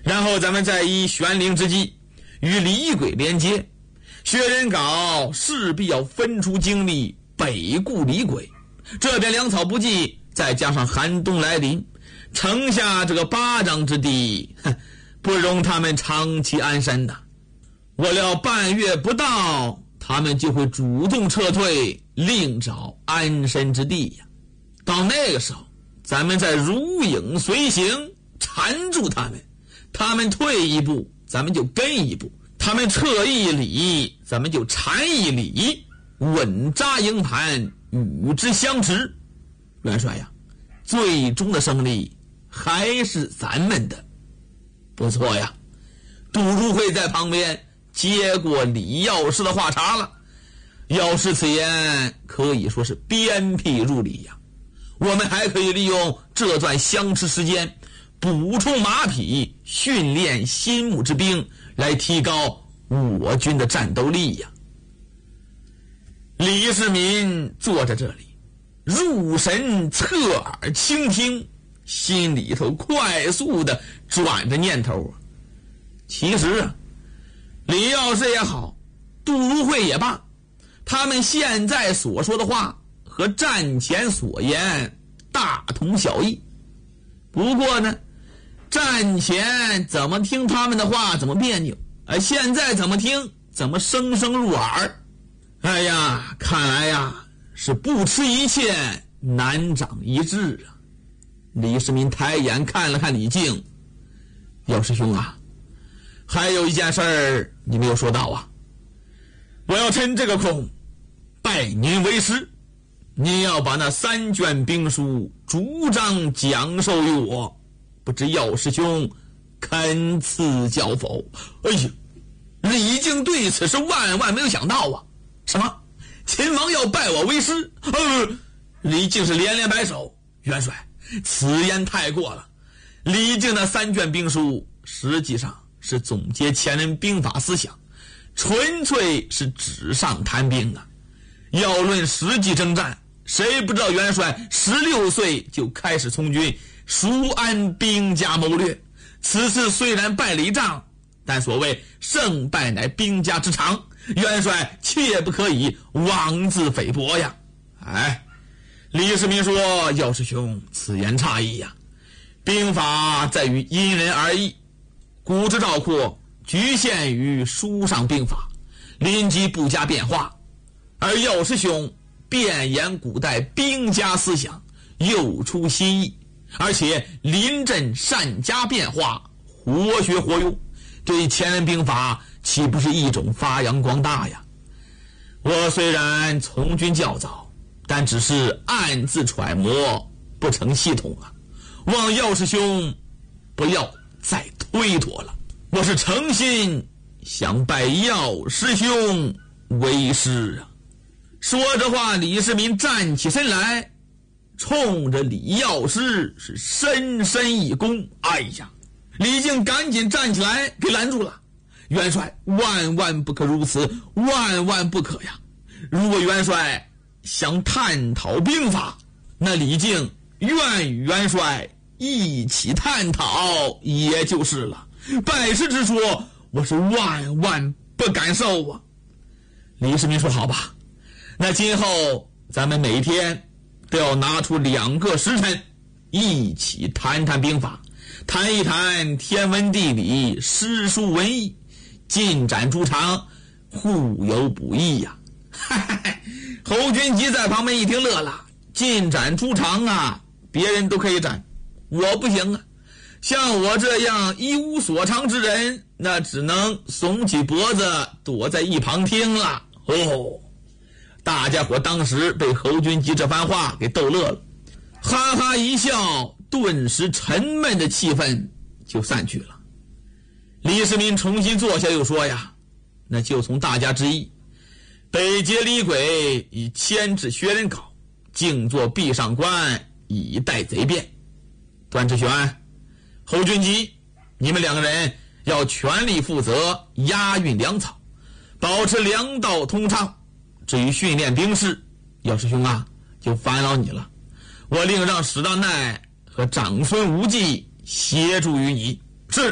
然后咱们再以玄灵之计与李鬼连接，薛仁杲势必要分出精力北顾李鬼，这边粮草不济，再加上寒冬来临，城下这个巴掌之地，不容他们长期安身呐。我料半月不到，他们就会主动撤退，另找安身之地呀。到那个时候，咱们再如影随形，缠住他们，他们退一步，咱们就跟一步，他们撤一里，咱们就缠一里，稳扎营盘，与之相持。元帅呀，最终的胜利还是咱们的。不错呀。杜如晦在旁边接过李药师的话茬了，药师此言可以说是鞭辟入里呀。我们还可以利用这段相持时间补充马匹，训练新募之兵，来提高我军的战斗力呀。李世民坐在这里，入神侧耳倾听，心里头快速的转着念头啊。其实啊，李药师也好，杜如晦也罢，他们现在所说的话和战前所言大同小异。不过呢，战前怎么听他们的话怎么别扭，而现在怎么听怎么声声入耳。哎呀，看来呀是不吃一堑难长一智啊。李世民抬眼看了看李靖，药师兄啊，还有一件事儿你没有说到啊。我要趁这个空拜您为师，您要把那3卷兵书逐章讲授于我，不知药师兄肯赐教否？哎呀，李靖对此是万万没有想到啊。什么？秦王要拜我为师？李靖是连连摆手，元帅，此言太过了。李靖的3卷兵书实际上是总结前人兵法思想，纯粹是纸上谈兵啊。要论实际征战，谁不知道元帅16岁就开始从军，熟谙兵家谋略。此次虽然败了一仗，但所谓胜败乃兵家之常，元帅切不可以妄自菲薄呀。哎，李世民说，药师兄此言差矣呀。兵法在于因人而异，古之赵括局限于书上兵法，临机不加变化，而药师兄遍演古代兵家思想，又出新意，而且临阵善加变化，活学活用，对前人兵法岂不是一种发扬光大呀？我虽然从军较早，但只是暗自揣摩，不成系统啊。望药师兄不要再推脱了，我是诚心想拜药师兄为师啊。说着话，李世民站起身来，冲着李药师是深深一躬。哎呀，李靖赶紧站起来给拦住了。元帅，万万不可如此，万万不可呀。如果元帅想探讨兵法，那李靖愿与元帅一起探讨也就是了，拜师之说我是万万不敢受啊。李世民说，好吧，那今后咱们每天都要拿出2个时辰，一起谈谈兵法，谈一谈天文地理、诗书文艺，进展诸长，互有补益呀。侯君集在旁边一听乐了，进展诸长啊，别人都可以展，我不行啊。像我这样一无所长之人，那只能耸起脖子躲在一旁听了。大家伙当时被侯君集这番话给逗乐了，哈哈一笑，顿时沉闷的气氛就散去了。李世民重新坐下又说呀，那就从大家之意，北劫李鬼以牵制薛仁杲，静坐壁上观，以待贼变。段志玄、侯君集，你们2个人要全力负责押运粮草，保持粮道通畅。至于训练兵士，药师兄啊，就烦劳你了，我另让史大奈和长孙无忌协助于你。